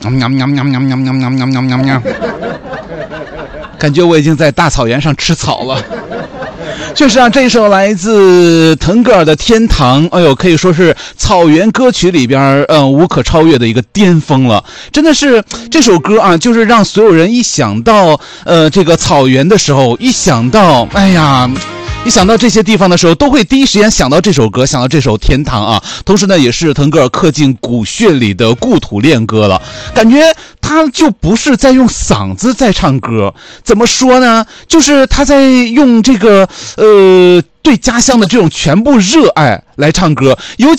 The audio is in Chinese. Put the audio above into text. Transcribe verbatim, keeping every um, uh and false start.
感觉我已经在大草原上吃草了。确实啊，这首来自腾格尔的《天堂》，哎呦，可以说是草原歌曲里边呃无可超越的一个巅峰了。真的是这首歌啊，就是让所有人一想到呃这个草原的时候，一想到哎呀。一想到这些地方的时候，都会第一时间想到这首歌，想到这首《天堂》啊。同时呢，也是腾格尔刻进骨血里的故土恋歌了。感觉他就不是在用嗓子在唱歌，怎么说呢？就是他在用这个呃对家乡的这种全部热爱来唱歌。尤